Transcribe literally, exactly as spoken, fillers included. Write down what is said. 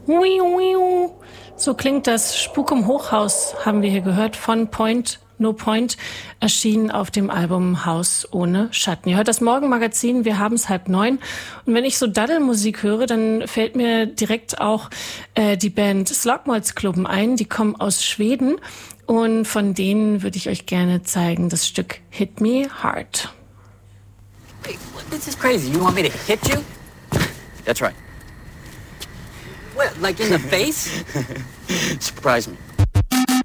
So klingt das Spuk im Hochhaus, haben wir hier gehört, von Point No Point, erschienen auf dem Album Haus ohne Schatten. Ihr hört das Morgenmagazin, wir haben es halb neun. Und wenn ich so Daddelmusik höre, dann fällt mir direkt auch äh, die Band Slagmoldsklubben ein. Die kommen aus Schweden und von denen würde ich euch gerne zeigen das Stück Hit Me Hard. Wait, this is crazy. You want me to hit you? That's right. What, like in the face? Surprise me.